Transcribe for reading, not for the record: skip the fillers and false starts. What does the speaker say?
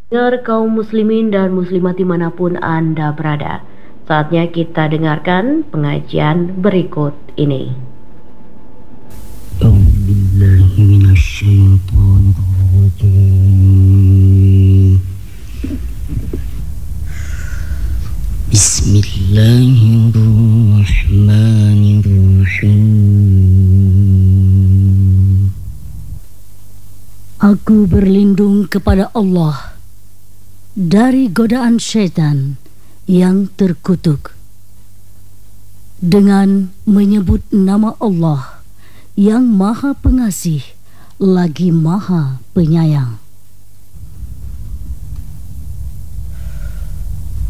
Dengar kaum muslimin dan muslimat dimanapun Anda berada, saatnya kita dengarkan pengajian berikut ini. Bismillahirrahmanirrahim. Aku berlindung kepada Allah dari godaan syaitan yang terkutuk dengan menyebut nama Allah yang Maha Pengasih lagi Maha Penyayang.